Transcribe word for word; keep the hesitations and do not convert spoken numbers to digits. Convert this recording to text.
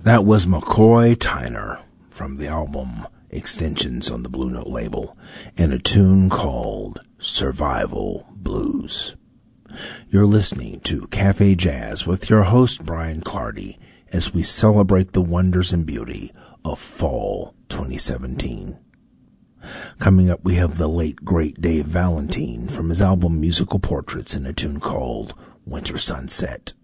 That was McCoy Tyner from the album Extensions on the Blue Note label, and a tune called Survival Blues. You're listening to Cafe Jazz with your host Brian Clardy as we celebrate the wonders and beauty of fall twenty seventeen. Coming up, we have the late great Dave Valentine from his album Musical Portraits and a tune called Winter Sunset.